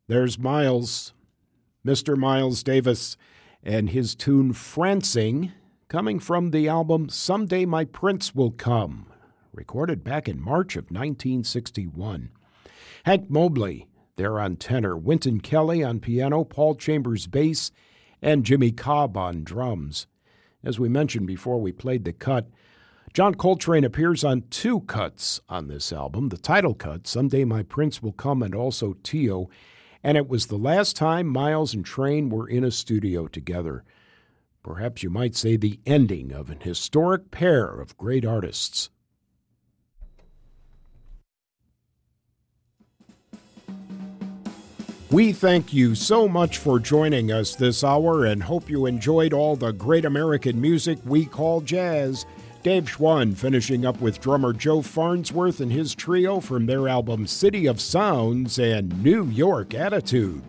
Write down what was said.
There's Miles, Mr. Miles Davis, and his tune Francing, coming from the album Someday My Prince Will Come, recorded back in March of 1961. Hank Mobley, there on tenor, Wynton Kelly on piano, Paul Chambers bass, and Jimmy Cobb on drums. As we mentioned before we played the cut, John Coltrane appears on two cuts on this album, the title cut, Someday My Prince Will Come, and also Tio, and it was the last time Miles and Train were in a studio together. Perhaps you might say the ending of an historic pair of great artists. We thank you so much for joining us this hour and hope you enjoyed all the great American music we call jazz. Dave Schwann finishing up with drummer Joe Farnsworth and his trio from their album City of Sounds and New York Attitude.